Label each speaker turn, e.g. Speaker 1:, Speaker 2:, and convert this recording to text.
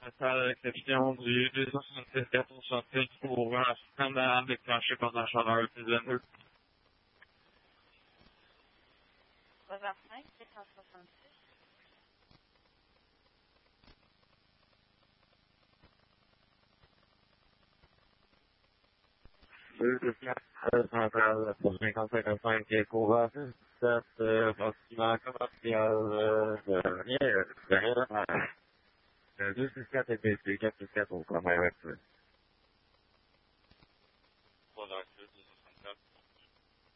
Speaker 1: à l'exception du 267 465 pour un système d'alarme déclenché par la chaleur plus 22.
Speaker 2: 3h05, 466.
Speaker 1: Centrale pour 5055 courant 7 bâtiment commercial de rien à faire. 264 et PC 464 au commun actuel.